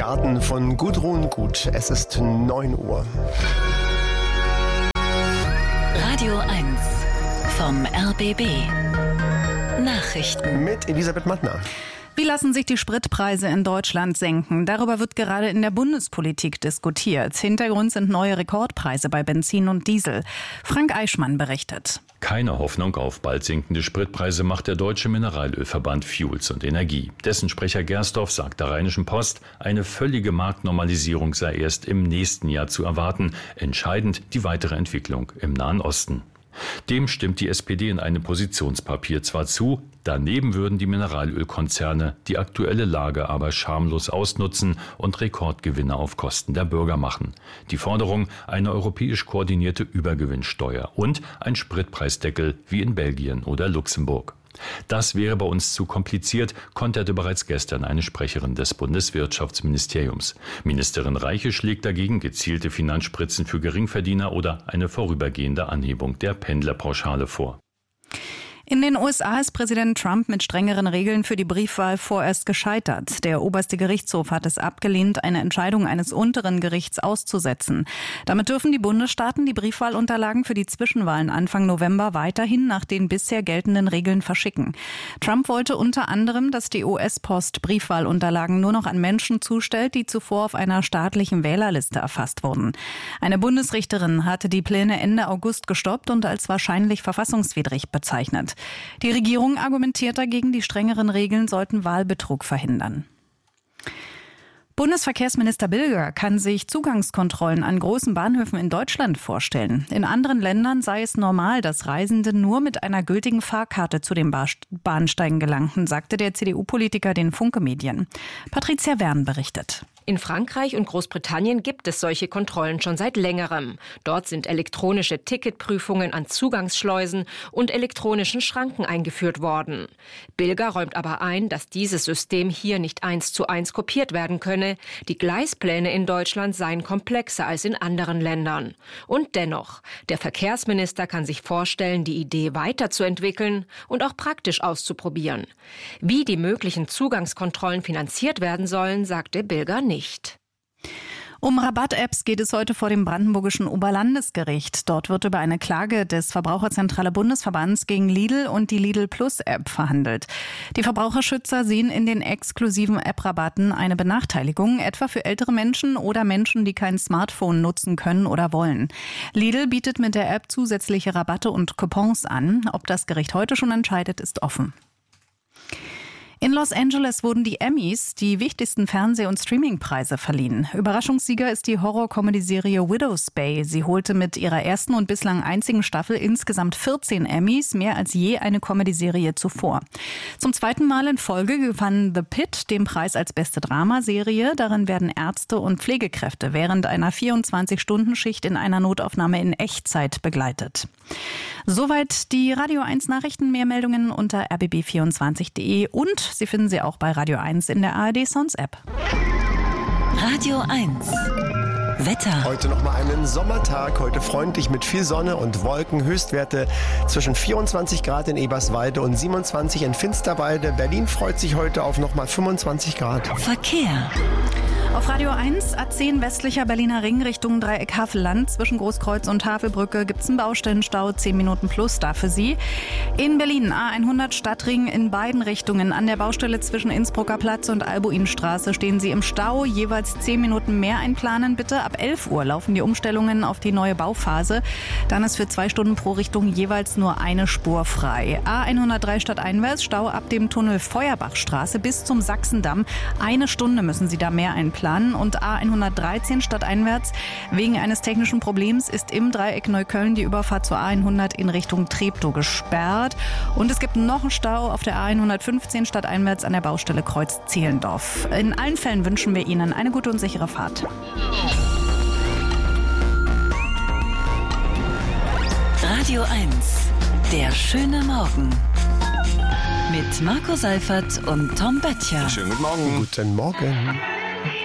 Garten von Gudrun Gut. Es ist 9 Uhr. Radio 1 vom RBB. Nachrichten Mit Elisabeth Mattner. Wie lassen sich die Spritpreise in Deutschland senken? Darüber wird gerade in der Bundespolitik diskutiert. Hintergrund sind neue Rekordpreise bei Benzin und Diesel. Frank Eichmann berichtet. Keine Hoffnung auf bald sinkende Spritpreise macht der Deutsche Mineralölverband Fuels und Energie. Dessen Sprecher Gersdorf sagt der Rheinischen Post, eine völlige Marktnormalisierung sei erst im nächsten Jahr zu erwarten. Entscheidend die weitere Entwicklung im Nahen Osten. Dem stimmt die SPD in einem Positionspapier zwar zu, daneben würden die Mineralölkonzerne die aktuelle Lage aber schamlos ausnutzen und Rekordgewinne auf Kosten der Bürger machen. Die Forderung, eine europäisch koordinierte Übergewinnsteuer und ein Spritpreisdeckel wie in Belgien oder Luxemburg. Das wäre bei uns zu kompliziert, konterte bereits gestern eine Sprecherin des Bundeswirtschaftsministeriums. Ministerin Reiche schlägt dagegen gezielte Finanzspritzen für Geringverdiener oder eine vorübergehende Anhebung der Pendlerpauschale vor. In den USA ist Präsident Trump mit strengeren Regeln für die Briefwahl vorerst gescheitert. Der oberste Gerichtshof hat es abgelehnt, eine Entscheidung eines unteren Gerichts auszusetzen. Damit dürfen die Bundesstaaten die Briefwahlunterlagen für die Zwischenwahlen Anfang November weiterhin nach den bisher geltenden Regeln verschicken. Trump wollte unter anderem, dass die US-Post Briefwahlunterlagen nur noch an Menschen zustellt, die zuvor auf einer staatlichen Wählerliste erfasst wurden. Eine Bundesrichterin hatte die Pläne Ende August gestoppt und als wahrscheinlich verfassungswidrig bezeichnet. Die Regierung argumentiert dagegen, die strengeren Regeln sollten Wahlbetrug verhindern. Bundesverkehrsminister Bilger kann sich Zugangskontrollen an großen Bahnhöfen in Deutschland vorstellen. In anderen Ländern sei es normal, dass Reisende nur mit einer gültigen Fahrkarte zu den Bahnsteigen gelangten, sagte der CDU-Politiker den Funke-Medien. Patricia Wern berichtet. In Frankreich und Großbritannien gibt es solche Kontrollen schon seit längerem. Dort sind elektronische Ticketprüfungen an Zugangsschleusen und elektronischen Schranken eingeführt worden. Bilger räumt aber ein, dass dieses System hier nicht 1:1 kopiert werden könne. Die Gleispläne in Deutschland seien komplexer als in anderen Ländern. Und dennoch, der Verkehrsminister kann sich vorstellen, die Idee weiterzuentwickeln und auch praktisch auszuprobieren. Wie die möglichen Zugangskontrollen finanziert werden sollen, sagte Bilger nicht. Um Rabatt-Apps geht es heute vor dem brandenburgischen Oberlandesgericht. Dort wird über eine Klage des Verbraucherzentrale Bundesverbands gegen Lidl und die Lidl Plus App verhandelt. Die Verbraucherschützer sehen in den exklusiven App-Rabatten eine Benachteiligung, etwa für ältere Menschen oder Menschen, die kein Smartphone nutzen können oder wollen. Lidl bietet mit der App zusätzliche Rabatte und Coupons an. Ob das Gericht heute schon entscheidet, ist offen. In Los Angeles wurden die Emmys, die wichtigsten Fernseh- und Streamingpreise, verliehen. Überraschungssieger ist die Horror-Comedy-Serie Widow's Bay. Sie holte mit ihrer ersten und bislang einzigen Staffel insgesamt 14 Emmys, mehr als je eine Comedy-Serie zuvor. Zum zweiten Mal in Folge gewann The Pitt den Preis als beste Dramaserie. Darin werden Ärzte und Pflegekräfte während einer 24-Stunden-Schicht in einer Notaufnahme in Echtzeit begleitet. Soweit die Radio 1 Nachrichten. Mehr Meldungen unter rbb24.de und Sie finden sie auch bei Radio 1 in der ARD Sounds App. Radio 1 Wetter. Heute nochmal einen Sommertag, heute freundlich mit viel Sonne und Wolken. Höchstwerte zwischen 24 Grad in Eberswalde und 27 in Finsterwalde. Berlin freut sich heute auf nochmal 25 Grad. Verkehr. Auf Radio 1, A10 westlicher Berliner Ring Richtung Dreieck Havelland. Zwischen Großkreuz und Havelbrücke gibt es einen Baustellenstau, 10 Minuten plus da für Sie. In Berlin A100 Stadtring in beiden Richtungen. An der Baustelle zwischen Innsbrucker Platz und Albuinstraße stehen Sie im Stau. Jeweils 10 Minuten mehr einplanen bitte. Ab 11 Uhr laufen die Umstellungen auf die neue Bauphase. Dann ist für 2 Stunden pro Richtung jeweils nur eine Spur frei. A103 stadteinwärts, Stau ab dem Tunnel Feuerbachstraße bis zum Sachsendamm. 1 Stunde müssen Sie da mehr einplanen. Und A113 stadteinwärts. Wegen eines technischen Problems ist im Dreieck Neukölln die Überfahrt zur A100 in Richtung Treptow gesperrt. Und es gibt noch einen Stau auf der A115 stadteinwärts an der Baustelle Kreuz-Zehlendorf. In allen Fällen wünschen wir Ihnen eine gute und sichere Fahrt. Radio 1, der schöne Morgen. Mit Marco Seifert und Tom Böttcher. Schönen guten Morgen. Guten Morgen.